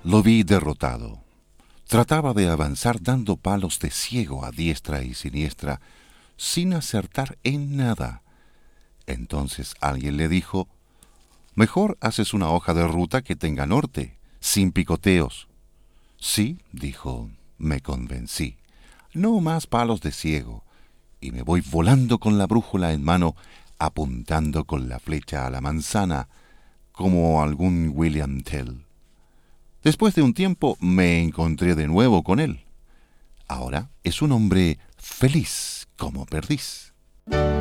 Lo vi derrotado. Trataba de avanzar dando palos de ciego a diestra y siniestra, sin acertar en nada. Entonces alguien le dijo: «Mejor haces una hoja de ruta que tenga norte, sin picoteos». «Sí», dijo, me convencí. «No más palos de ciego». Y me voy volando con la brújula en mano, apuntando con la flecha a la manzana, como algún William Tell. Después de un tiempo me encontré de nuevo con él. Ahora es un hombre feliz como perdiz.